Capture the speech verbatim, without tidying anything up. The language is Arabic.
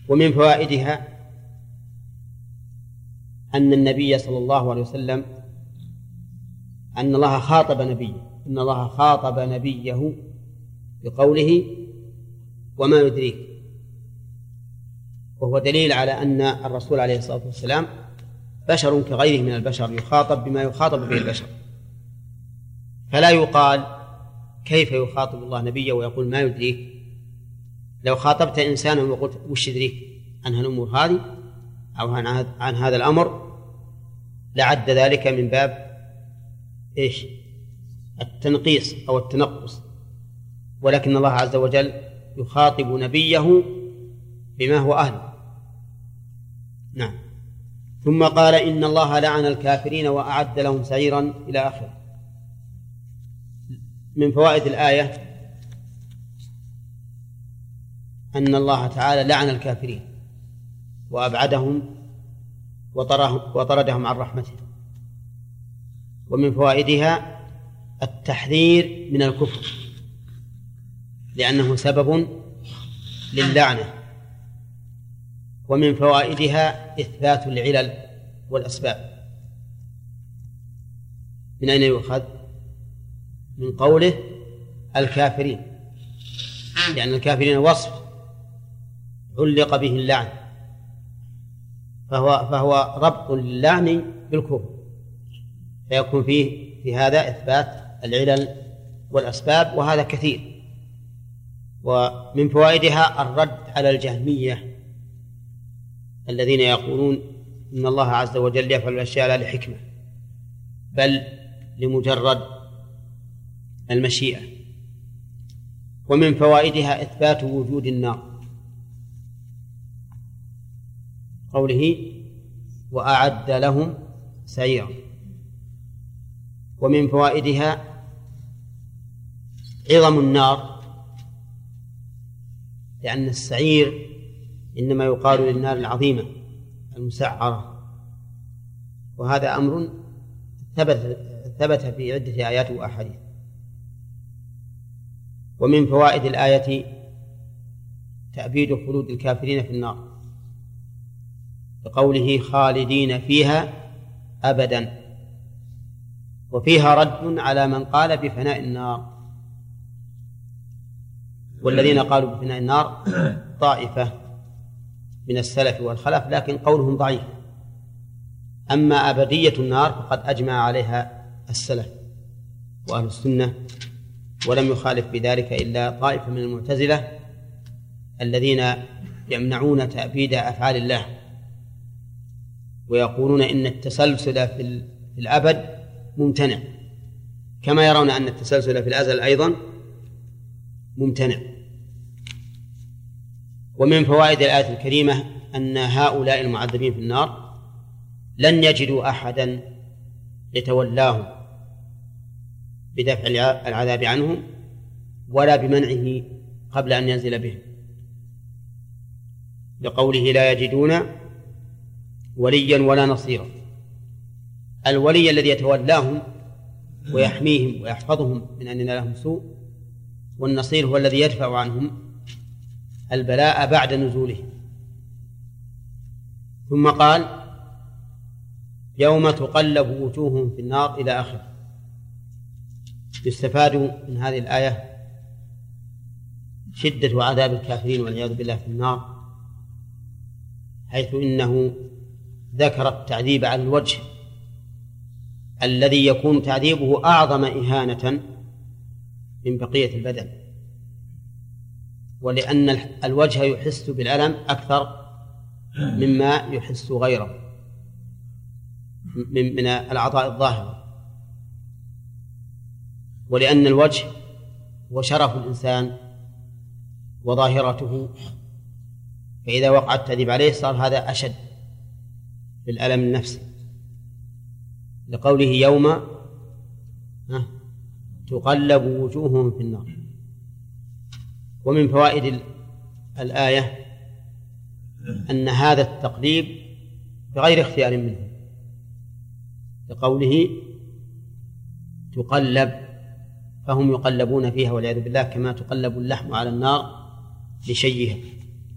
ومن فوائدها أن النبي صلى الله عليه وسلم أن الله خاطب نبيه إن الله خاطب نبيه بقوله وما يدريك، وهو دليل على أن الرسول عليه الصلاة والسلام بشر كغيره من البشر، يخاطب بما يخاطب به البشر، فلا يقال كيف يخاطب الله نبيه ويقول ما يدريك. لو خاطبت إنسانا وقلت وش يدريك عن هالأمور هذه أو عن هذا الأمر لعد ذلك من باب إيش؟ التنقيص أو التنقص، ولكن الله عز وجل يخاطب نبيه بما هو أهله. نعم. ثم قال إن الله لعن الكافرين وأعد لهم سعيرا إلى آخره. من فوائد الآية أن الله تعالى لعن الكافرين وأبعدهم وطردهم عن رحمته. ومن فوائدها التحذير من الكفر لأنه سبب للعنة. ومن فوائدها إثبات العلل والأسباب. من أين يؤخذ؟ من قوله الكافرين، لأن الكافرين وصف علق به اللعن، فهو, فهو ربط للعن بالكفر، فيكون فيه في هذا إثبات العلل والأسباب، وهذا كثير. ومن فوائدها الرد على الجهمية الذين يقولون إن الله عز وجل يفعل الأشياء لا لحكمة بل لمجرد المشيئة. ومن فوائدها إثبات وجود النار، قوله وأعد لهم سعيرا. ومن فوائدها عظم النار، لأن السعير إنما يقال للنار العظيمة المسعرة، وهذا أمر ثبت ثبت في عدة آيات وأحاديث. ومن فوائد الآية تأبيد خلود الكافرين في النار بقوله خالدين فيها أبدا، وفيها رد على من قال بفناء النار. والذين قالوا بفناء النار طائفة من السلف والخلف، لكن قولهم ضعيف. أما أبدية النار فقد أجمع عليها السلف وأهل السنة، ولم يخالف بذلك إلا طائفة من المعتزلة الذين يمنعون تأبيد أفعال الله، ويقولون إن التسلسل في الأبد ممتنع، كما يرون أن التسلسل في الأزل أيضا ممتنع. ومن فوائد الآية الكريمة أن هؤلاء المعذبين في النار لن يجدوا أحدا يتولاهم بدفع العذاب عنهم ولا بمنعه قبل أن ينزل بهم، لقوله لا يجدون وليا ولا نصيرا. الولي الذي يتولاهم ويحميهم ويحفظهم من أن ينالهم سوء، والنصير هو الذي يدفع عنهم البلاء بعد نزوله. ثم قال يوم تقلب وجوههم في النار إلى آخره. يستفاد من هذه الآية شدة عذاب الكافرين والعياذ بالله في النار، حيث إنه ذكر التعذيب على الوجه الذي يكون تعذيبه أعظم إهانة من بقية البدن، ولأن الوجه يحس بالألم أكثر مما يحس غيره من الأعضاء الظاهرة، ولأن الوجه هو شرف الإنسان وظاهرته، فإذا وقع التعذيب عليه صار هذا أشد بالألم النفسي، لقوله يوم تقلب وجوههم في النار. ومن فوائد الآية أن هذا التقليب بغير اختيار منه، لقوله تقلب، فهم يقلبون فيها والعياذ بالله كما تقلب اللحم على النار لشيها.